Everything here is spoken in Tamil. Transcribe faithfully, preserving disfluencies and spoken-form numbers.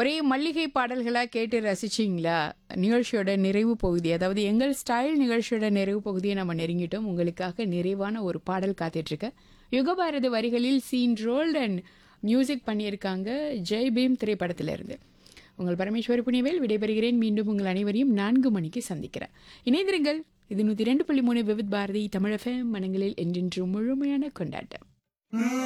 ஒரே மல்லிகை பாடல்களா கேட்டு ரசிச்சிங்களா? நிகழ்ச்சியோட நிறைவு பகுதி, அதாவது எங்கள் ஸ்டைல் நிகழ்ச்சியோட நிறைவு பகுதியை நம்ம நெருங்கிட்டோம். உங்களுக்காக நிறைவான ஒரு பாடல் காத்துட்ருக்கு. யுகபாரதி வரிகளில் சீன் ரோல்ட் அண்ட் மியூசிக் பண்ணியிருக்காங்க ஜெய் பீம் திரைப்படத்திலிருந்து. உங்கள் பரமேஸ்வரி புனிவேல் விடைபெறுகிறேன். மீண்டும் உங்கள் அனைவரையும் நான்கு மணிக்கு சந்திக்கிறேன். இணைந்திருங்கள். இது நூற்றி ரெண்டு புள்ளி மூணு விவித் பாரதி தமிழ் எஃப்எம். மனங்களில் என்றென்றும் முழுமையான கொண்டாட்டம்.